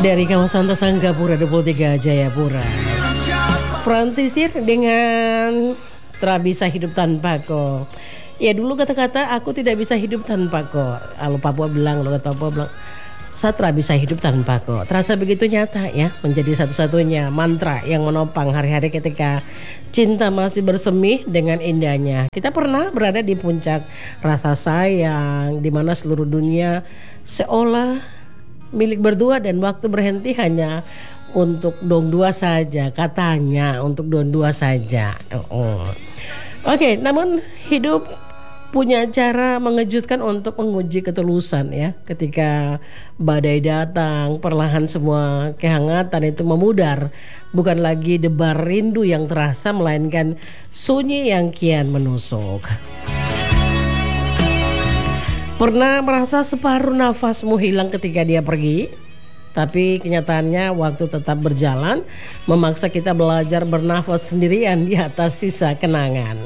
Dari kawasan Tesanggapura 23 Jayapura, Fransisir dengan tak bisa hidup tanpa kau. Ya dulu kata-kata aku tidak bisa hidup tanpa kau. Kalau Papua bilang, lo kata Papua bilang, saya tak bisa hidup tanpa kau. Terasa begitu nyata ya, menjadi satu-satunya mantra yang menopang hari-hari ketika cinta masih bersemi dengan indahnya. Kita pernah berada di puncak rasa sayang, di mana seluruh dunia seolah milik berdua dan waktu berhenti hanya untuk dong dua saja, katanya untuk dong dua saja. Oke, namun hidup punya cara mengejutkan untuk menguji ketulusan ya. Ketika badai datang, perlahan semua kehangatan itu memudar. Bukan lagi debar rindu yang terasa, melainkan sunyi yang kian menusuk. Pernah merasa separuh nafasmu hilang ketika dia pergi? Tapi kenyataannya waktu tetap berjalan, memaksa kita belajar bernafas sendirian di atas sisa kenangan.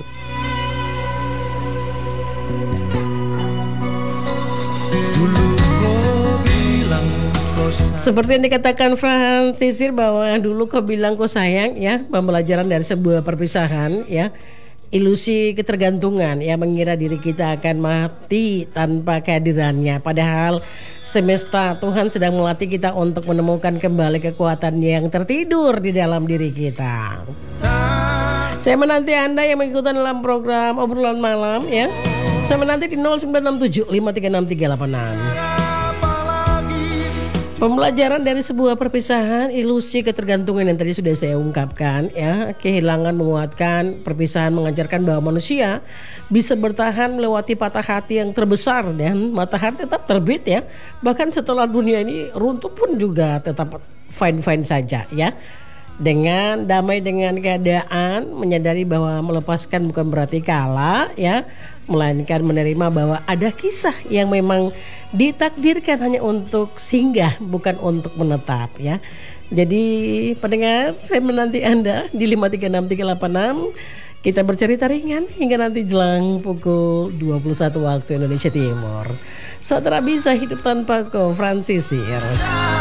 Seperti yang dikatakan Fransisir bahwa dulu kau bilang kau sayang ya, pembelajaran dari sebuah perpisahan ya. Ilusi ketergantungan yang mengira diri kita akan mati tanpa kehadirannya. Padahal semesta Tuhan sedang melatih kita untuk menemukan kembali kekuatan yang tertidur di dalam diri kita. Saya menanti Anda yang mengikuti dalam program obrolan malam ya. Saya menanti di 0967 536 386. Pembelajaran dari sebuah perpisahan, ilusi ketergantungan yang tadi sudah saya ungkapkan ya. Kehilangan menguatkan, perpisahan mengajarkan bahwa manusia bisa bertahan melewati patah hati yang terbesar dan matahari tetap terbit ya. Bahkan setelah dunia ini runtuh pun juga tetap fine-fine saja ya. Dengan damai dengan keadaan, menyadari bahwa melepaskan bukan berarti kalah ya, melainkan menerima bahwa ada kisah yang memang ditakdirkan hanya untuk singgah, bukan untuk menetap ya. Jadi pendengar, saya menanti Anda di 536 386. Kita bercerita ringan hingga nanti jelang pukul 21 waktu Indonesia Timur. Saudara bisa hidup tanpa kau, Fransisir.